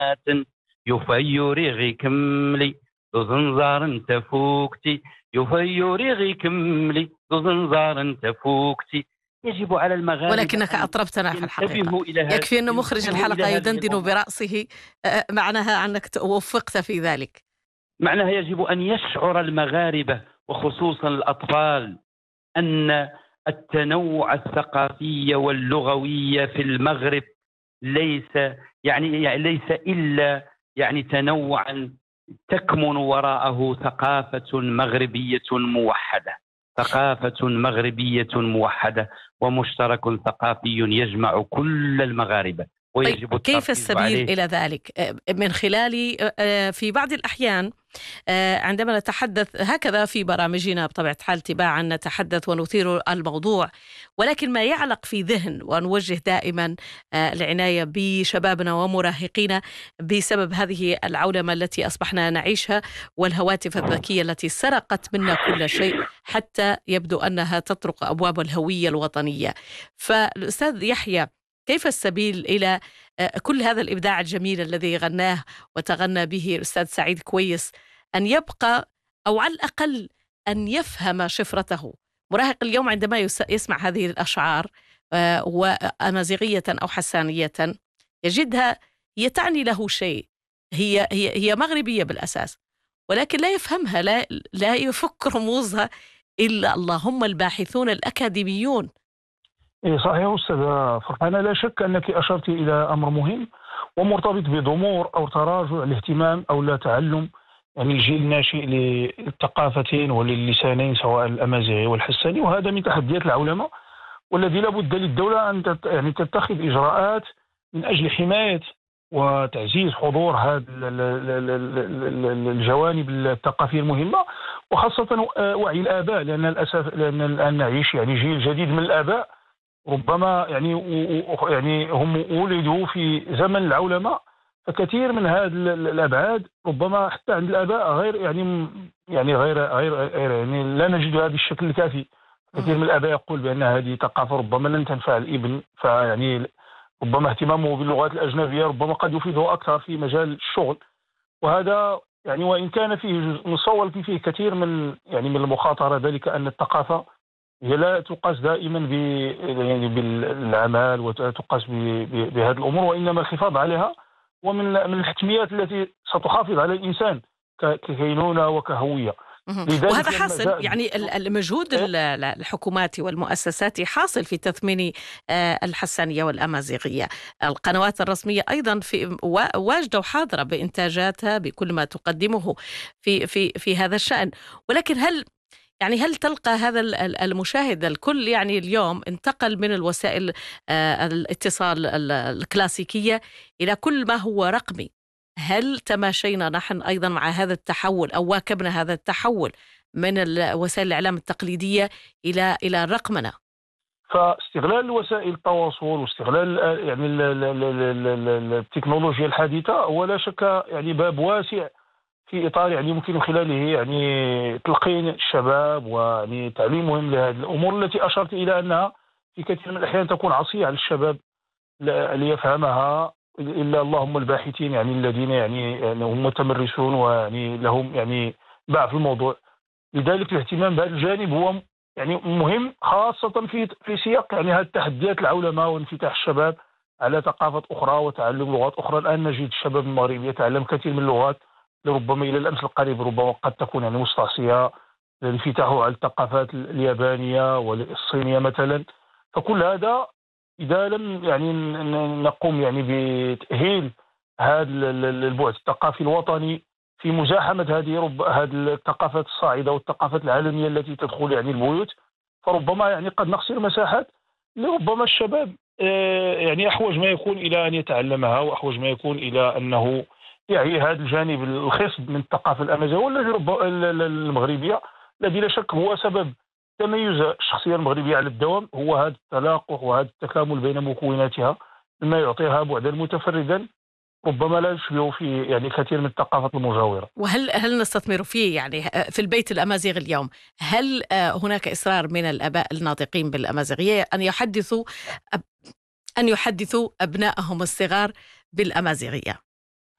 يفيرغي كملي ذو زنزار تفوكتي، يفيرغي كملي ذو زنزار تفوكتي. يجب على المغاربة ولكنك أن أطربتنا في الحقيقة. ينتبهوا إلى يكفي أن مخرج الحلقة هذه يدندن الأمور. برأسه، معناها أنك وفقت في ذلك. معناها يجب أن يشعر المغاربة وخصوصا الأطفال أن التنوع الثقافي واللغوي في المغرب ليس ليس إلا تنوعا تكمن وراءه ثقافة مغربية موحدة، ثقافة مغربية موحدة ومشترك ثقافي يجمع كل المغاربة، طيب ويجب كيف التركيز السبيل عليه. إلى ذلك؟ من خلال في بعض الأحيان عندما نتحدث هكذا في برامجنا بطبيعة الحال تباعا نتحدث ونثير الموضوع، ولكن ما يعلق في ذهن ونوجه دائما العناية بشبابنا ومراهقينا بسبب هذه العولمة التي أصبحنا نعيشها والهواتف الذكية التي سرقت منا كل شيء حتى يبدو أنها تطرق أبواب الهوية الوطنية. فالأستاذ يحيى، كيف السبيل إلى كل هذا الإبداع الجميل الذي غناه وتغنى به الأستاذ سعيد كويس أن يبقى، أو على الأقل أن يفهم شفرته؟ مراهق اليوم عندما يسمع هذه الأشعار وأمازيغية أو حسانية يجدها هي تعني له شيء، هي مغربية بالأساس، ولكن لا يفهمها، لا يفك رموزها إلا اللهم الباحثون الأكاديميون. إيه صحيح أستاذة فرحانة، لا شك أنك أشرت إلى أمر مهم ومرتبط بضمور أو تراجع الاهتمام أو لا تعلم الجيل الناشئ للثقافتين وللسانين سواء الأمازيغي والحساني، وهذا من تحديات العولمة والذي لابد للدولة أن تتخذ إجراءات من أجل حماية وتعزيز حضور هذه الجوانب الثقافية المهمة، وخاصة وعي الآباء، لأن للأسف الآن نعيش جيل جديد من الآباء ربما هم ولدوا في زمن العولمة، فكثير من هذه الأبعاد ربما حتى عند الآباء غير لا نجد هذا الشكل الكافي. كثير من الآباء يقول بأن هذه ثقافة ربما لن تنفع الابن، ربما اهتمامه باللغات الأجنبية ربما قد يفيده أكثر في مجال الشغل، وهذا وإن كان فيه جزء مصول فيه كثير من المخاطرة، ذلك أن الثقافة هي لا تقاس دائما بالأعمال وتقاس بهذه الأمور، وإنما الحفاظ عليها ومن الحتميات التي ستحافظ على الإنسان ككينونة وكهوية. وهذا حاصل، المجهود الحكوماتي والمؤسساتي حاصل في تثمين الحسانية والأمازيغية. القنوات الرسمية أيضا واجدة وحاضرة بإنتاجاتها بكل ما تقدمه في هذا الشأن، ولكن هل تلقى هذا المشاهد الكل اليوم انتقل من الوسائل الاتصال الكلاسيكية إلى كل ما هو رقمي؟ هل تماشينا نحن أيضا مع هذا التحول أو واكبنا هذا التحول من وسائل الإعلام التقليدية إلى الرقمنة؟ فاستغلال وسائل التواصل واستغلال التكنولوجيا الحديثة هو لا شك باب واسع في إطار يمكن من خلاله تلقين الشباب وتعليمهم لهذه الأمور التي أشرت إلى أنها في كثير من الأحيان تكون عصية على الشباب ليفهمها إلا اللهم الباحثين الذين هم متمرسون لهم باع في الموضوع. لذلك الاهتمام بهذا الجانب هو مهم، خاصة في سياق هذه التحديات العولمة وانفتاح الشباب على ثقافات أخرى وتعلم لغات أخرى. الآن نجد الشباب المغربي يتعلم كثير من اللغات ربما إلى الأمس القريب ربما قد تكون مستعصية، انفتاحه على الثقافات اليابانية والصينية مثلا. فكل هذا إذا لم نقوم بتأهيل هذا البعد الثقافي الوطني في مزاحمة هذه الثقافات الصاعدة والثقافات العالمية التي تدخل البيوت، فربما قد نخسر مساحات لربما الشباب أحوج ما يكون إلى أن يتعلمها، وأحوج ما يكون إلى أنه يعي هذا الجانب الخصب من الثقافة الأمازيغية المغربية، الذي لا شك هو سبب تميز الشخصية المغربية على الدوام، هو هذا التلاقح وهذا التكامل بين مكوناتها مما يعطيها بعدا متفردا ربما لا يشبه في كثير من الثقافات المجاورة. وهل نستثمر فيه في البيت الأمازيغي اليوم؟ هل هناك إصرار من الآباء الناطقين بالأمازيغية أن يحدثوا أبنائهم الصغار بالأمازيغية؟